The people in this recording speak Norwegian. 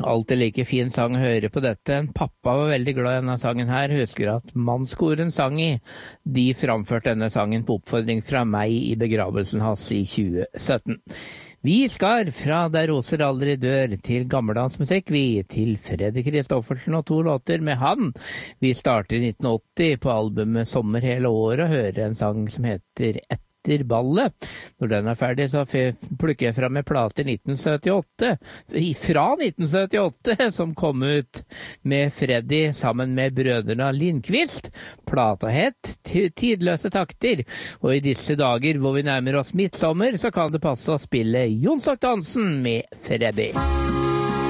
Alltid like fin sang å høre på dette. Pappa var veldig glad i denne sangen her. Husker at mannskoren sang i. De framførte denne sangen på oppfordring fra meg i begravelsen hans i 2017. Vi skal fra Der roser aldri dør til gammeldansmusikk, vi til Freddy Kristoffersen og 2 låter med han. Vi starter i 1980 på albumet Sommer hele året og hører en sang som heter Etter ballet. Når den er ferdig, så plukker jeg frem med plate 1978, fra 1978, som kom ut med Freddy sammen med brødrene Lindqvist. Plata het Tidløse takter, og i disse dager hvor vi nærmer oss midtsommer, så kan det passe å spille Jonsok Dansen med Freddy.